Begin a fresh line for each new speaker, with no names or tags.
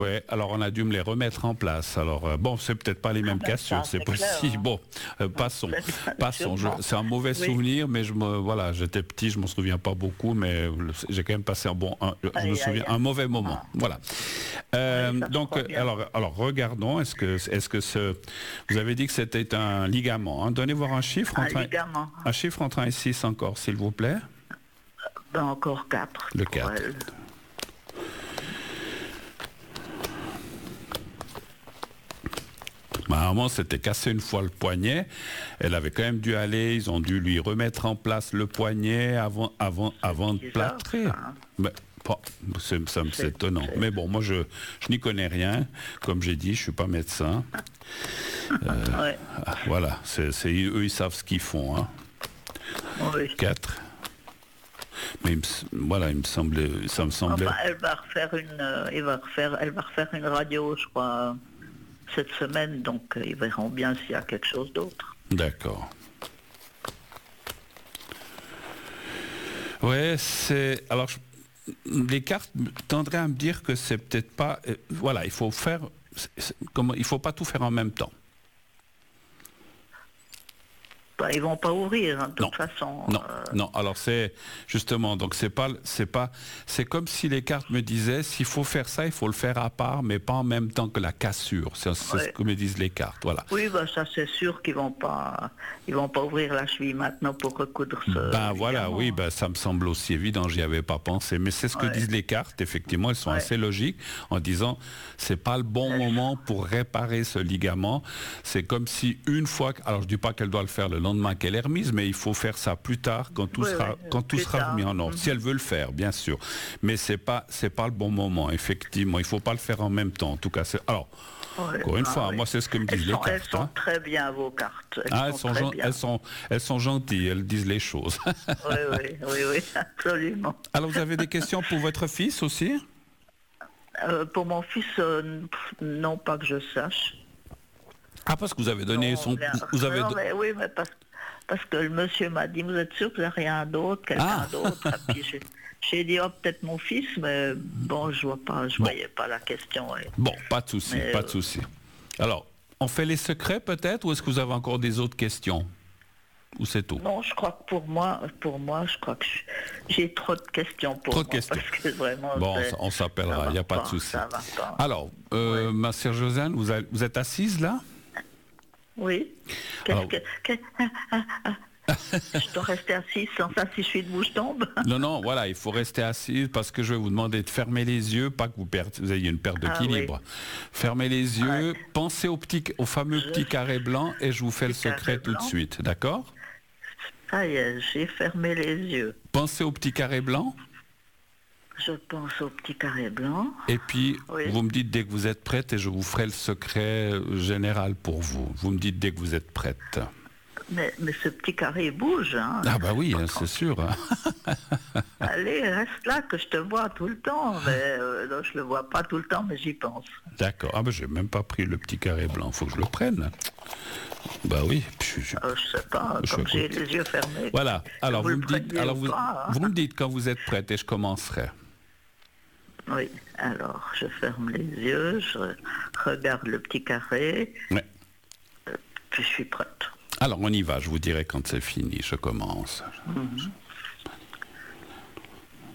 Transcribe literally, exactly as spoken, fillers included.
Ouais, alors on a dû me les remettre en place. Alors euh, bon, c'est peut-être pas les mêmes
Ah ben
cassures,
ça,
c'est
c'est
possible.
clair, hein.
Bon, euh, passons, passons. Je-
Sûrement.
C'est un mauvais
Oui.
souvenir, mais je me, voilà, j'étais petit, je m'en souviens pas beaucoup, mais le- j'ai quand même passé un bon, un- je me
Aïe,
souviens,
aïe.
un mauvais moment.
Ah.
Voilà. Euh,
Oui, ça se
donc,
croit
euh,
bien.
alors, alors regardons. Est-ce que, est-ce que ce, vous avez dit que c'était un ligament. Hein. Donnez voir un chiffre
Un
entre un,
ligament.
un chiffre entre un et six encore, s'il vous plaît.
Ben, encore quatre.
Le
pour
quatre.
elle.
Maman s'était cassé une fois le poignet. Elle avait quand même dû aller. Ils ont dû lui remettre en place le poignet avant, avant, avant de
bizarre,
plâtrer.
ça, hein.
Ben, bon, c'est, ça me- c'est
C'est-
étonnant.
c'est-
Mais bon, moi, je, je n'y connais rien. Comme j'ai dit, je suis pas médecin.
Ouais.
Ah, voilà, c'est, c'est- eux, ils savent ce qu'ils font. Hein.
Oui.
Quatre. Mais il me s- voilà, il me semblait, ça me semblait.
Enfin, elle va refaire une, euh, il va refaire, elle va refaire une radio, je crois, cette semaine, donc euh, ils verront bien s'il y a quelque chose d'autre.
D'accord. Ouais, c'est. Alors, je- les cartes tendraient à me dire que c'est peut-être pas. euh, voilà, il faut faire. c'est- c'est- comment, il faut pas tout faire en même temps.
Ben, ils vont pas ouvrir, hein, de toute
Non.
façon.
Non,
euh,
non. Alors c'est justement, donc c'est pas, c'est pas, c'est comme si les cartes me disaient, s'il faut faire ça, il faut le faire à part, mais pas en même temps que la cassure. C'est, c'est ce
Ouais.
que me disent les cartes. Voilà.
Oui, ben, ça c'est sûr qu'ils vont pas, ils vont pas ouvrir la cheville maintenant pour recoudre ce.
Ben voilà,
ligament,
oui,
hein.
ben ça me semble aussi évident, j'y avais pas pensé. Mais c'est ce que
Ouais.
disent les cartes, effectivement, elles sont
Ouais.
assez logiques en disant c'est pas le bon moment pour réparer ce ligament. C'est comme si une fois, que- alors je dis pas qu'elle doit le faire le lendemain qu'elle est remise, mais il faut faire ça plus tard quand tout
Oui,
sera,
oui,
quand tout
plus
sera
tard.
remis en ordre.
Mhm.
Si elle veut le faire, bien sûr. Mais c'est pas, c'est pas le bon moment, effectivement. Il faut pas le faire en même temps. En tout cas, c'est, alors,
Ouais,
encore une
ah
fois,
oui.
moi c'est ce que me disent
Elles
les
sont, elles
cartes.
sont
hein.
très bien vos cartes. Elles
Ah, elles
sont,
sont,
très
gen-
bien.
elles sont, elles sont gentilles, elles disent les choses.
Oui, oui, oui, oui, absolument.
Alors, vous avez des questions pour votre fils aussi?
Euh, pour mon fils, euh, pff, non, pas que je sache.
Ah, parce que vous avez donné
Non,
son...
rien.
Vous avez
Non,
do-
mais oui, mais parce, parce que le monsieur m'a dit, vous êtes sûr que vous n'avez rien d'autre, quelqu'un
Ah.
d'autre. Et puis j'ai, j'ai dit, oh, peut-être mon fils, mais bon, je vois pas, je
Bon.
voyais pas la question. ouais.
Bon, pas de souci,
Mais,
pas de
euh,
souci. Alors, on fait les secrets peut-être, ou est-ce que vous avez encore des autres questions? Ou c'est tout?
Non, je crois que pour moi, pour moi, je crois que je- j'ai trop de questions pour
Trop de
moi,
questions.
parce que vraiment,
Bon,
c'est-
on s'appellera,
ça
il n'y a
va
pas de souci.
Ça va pas.
Alors, euh, ma sœur Josiane, vous, avez- vous êtes assise là?
Oui. Qu'est-ce
Alors-
que, que- ah, ah, ah. Je dois rester assise, sans ça, si je suis debout, je tombe.
Non, non, voilà, il faut rester assise parce que je vais vous demander de fermer les yeux, pas que vous, perdez, vous ayez une perte
Ah,
d'équilibre. Fermez les yeux,
Ouais.
pensez au, petit, au fameux
Je-
petit carré blanc et je vous fais le
Petit carré
secret tout de
blanc.
suite, d'accord?
Ça y est, j'ai fermé les yeux.
Pensez au petit carré blanc
Je pense au petit carré blanc.
et puis
Oui.
vous me dites dès que vous êtes prête et je vous ferai le secret euh, général pour vous. Vous me dites dès que vous êtes prête.
Mais, mais ce petit carré il bouge, hein.
Ah bah oui, hein, c'est sûr. hein.
Allez, reste là que je te vois tout le temps. Mais euh, non, je le vois pas tout le temps, mais j'y pense.
D'accord. Ah bah j'ai même pas pris le petit carré blanc, faut que je le prenne. Bah oui. puis je-
Euh, je sais pas,
Je
comme
suis à
j'ai
côté.
les yeux fermés.
Voilà.
Que
Alors vous,
le
me dites,
preniez
alors
ou
vous,
pas, hein.
vous me dites quand vous êtes prête et je commencerai.
Oui, alors je ferme les yeux, je regarde le petit carré,
Ouais.
puis je suis prête.
Alors on y va. Je vous dirai quand c'est fini. Je commence.